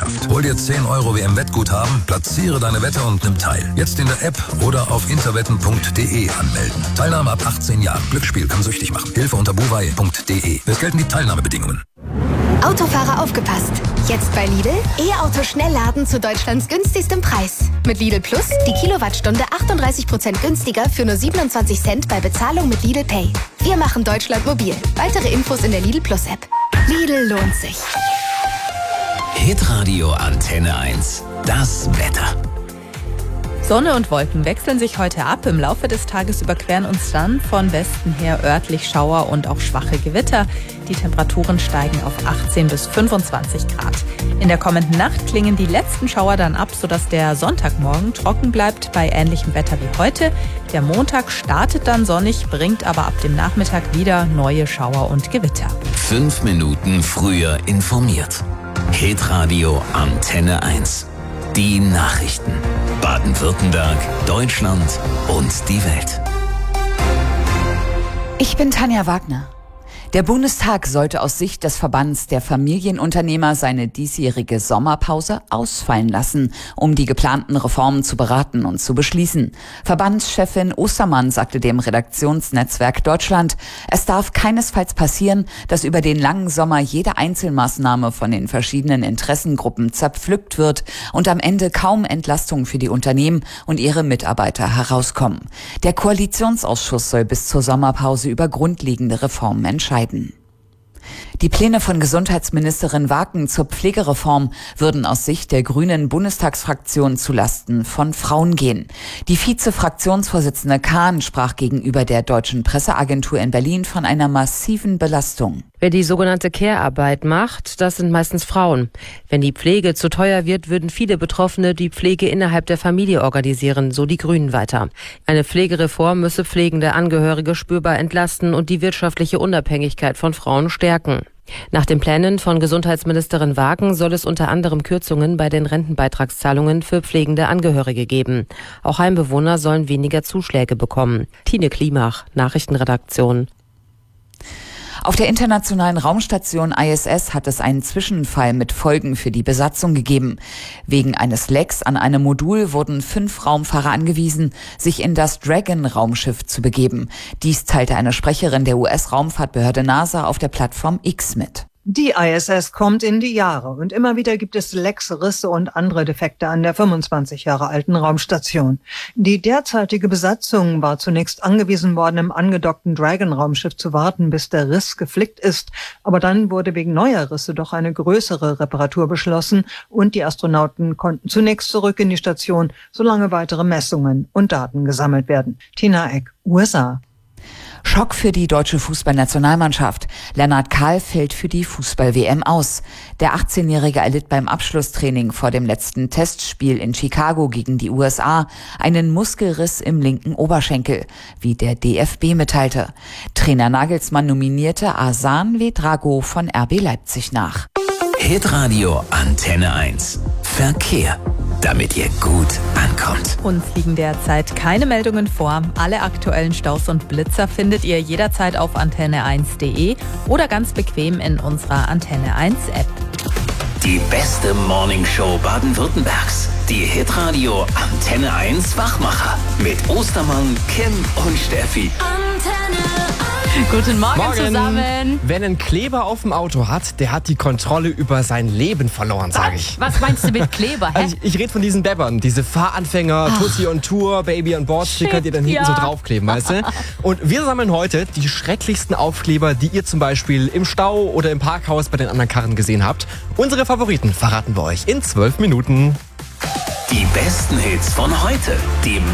Mitgliedschaft. Hol dir 10 € WM-Wettguthaben, platziere deine Wette und nimm teil. Jetzt in der App oder auf interwetten.de anmelden. Teilnahme ab 18 Jahren. Glücksspiel kann süchtig machen. Hilfe unter buwei.de. Es gelten die Teilnahmebedingungen. Autofahrer aufgepasst! Jetzt bei Lidl E-Auto-Schnellladen zu Deutschlands günstigstem Preis. Mit Lidl Plus die Kilowattstunde 38% günstiger für nur 27 Cent bei Bezahlung mit Lidl Pay. Wir machen Deutschland mobil. Weitere Infos in der Lidl Plus App. Lidl lohnt sich. Hitradio Antenne 1. Das Wetter. Sonne und Wolken wechseln sich heute ab. Im Laufe des Tages überqueren uns dann von Westen her örtlich Schauer und auch schwache Gewitter. Die Temperaturen steigen auf 18 bis 25 Grad. In der kommenden Nacht klingen die letzten Schauer dann ab, sodass der Sonntagmorgen trocken bleibt bei ähnlichem Wetter wie heute. Der Montag startet dann sonnig, bringt aber ab dem Nachmittag wieder neue Schauer und Gewitter. 5 Minuten früher informiert. Hitradio Antenne 1. Die Nachrichten. Baden-Württemberg, Deutschland und die Welt. Ich bin Tanja Wagner. Der Bundestag sollte aus Sicht des Verbands der Familienunternehmer seine diesjährige Sommerpause ausfallen lassen, um die geplanten Reformen zu beraten und zu beschließen. Verbandschefin Ostermann sagte dem Redaktionsnetzwerk Deutschland, es darf keinesfalls passieren, dass über den langen Sommer jede Einzelmaßnahme von den verschiedenen Interessengruppen zerpflückt wird und am Ende kaum Entlastung für die Unternehmen und ihre Mitarbeiter herauskommen. Der Koalitionsausschuss soll bis zur Sommerpause über grundlegende Reformen entscheiden. Die Pläne von Gesundheitsministerin Waken zur Pflegereform würden aus Sicht der grünen Bundestagsfraktion zulasten von Frauen gehen. Die Vize-Fraktionsvorsitzende Kahn sprach gegenüber der Deutschen Presseagentur in Berlin von einer massiven Belastung. Wer die sogenannte Care-Arbeit macht, das sind meistens Frauen. Wenn die Pflege zu teuer wird, würden viele Betroffene die Pflege innerhalb der Familie organisieren, so die Grünen weiter. Eine Pflegereform müsse pflegende Angehörige spürbar entlasten und die wirtschaftliche Unabhängigkeit von Frauen stärken. Nach den Plänen von Gesundheitsministerin Waken soll es unter anderem Kürzungen bei den Rentenbeitragszahlungen für pflegende Angehörige geben. Auch Heimbewohner sollen weniger Zuschläge bekommen. Tine Klimach, Nachrichtenredaktion. Auf der internationalen Raumstation ISS hat es einen Zwischenfall mit Folgen für die Besatzung gegeben. Wegen eines Lecks an einem Modul wurden 5 Raumfahrer angewiesen, sich in das Dragon-Raumschiff zu begeben. Dies teilte eine Sprecherin der US-Raumfahrtbehörde NASA auf der Plattform X mit. Die ISS kommt in die Jahre und immer wieder gibt es Lecks, Risse und andere Defekte an der 25 Jahre alten Raumstation. Die derzeitige Besatzung war zunächst angewiesen worden, im angedockten Dragon-Raumschiff zu warten, bis der Riss geflickt ist. Aber dann wurde wegen neuer Risse doch eine größere Reparatur beschlossen und die Astronauten konnten zunächst zurück in die Station, solange weitere Messungen und Daten gesammelt werden. Tina Eck, USA. Schock für die deutsche Fußballnationalmannschaft. Lennart Kahl fällt für die Fußball-WM aus. Der 18-Jährige erlitt beim Abschlusstraining vor dem letzten Testspiel in Chicago gegen die USA einen Muskelriss im linken Oberschenkel, wie der DFB mitteilte. Trainer Nagelsmann nominierte Arslan Vedrago von RB Leipzig nach. Hitradio Antenne 1. Verkehr, damit ihr gut ankommt. Uns liegen derzeit keine Meldungen vor. Alle aktuellen Staus und Blitzer findet ihr jederzeit auf antenne1.de oder ganz bequem in unserer Antenne 1 App. Die beste Morningshow Baden-Württembergs. Die Hitradio Antenne 1 Wachmacher. Mit Ostermann, Kim und Steffi. Antenne 1. Guten Morgen zusammen. Wer einen Kleber auf dem Auto hat, der hat die Kontrolle über sein Leben verloren, sage ich. Was meinst du mit Kleber? Also ich rede von diesen Deppern, diese Fahranfänger, Tussi on Tour, Baby on Board Sticker, die dann hinten so draufkleben, weißt du? Und wir sammeln heute die schrecklichsten Aufkleber, die ihr zum Beispiel im Stau oder im Parkhaus bei den anderen Karren gesehen habt. Unsere Favoriten verraten wir euch in 12 Minuten. Die besten Hits von heute. Die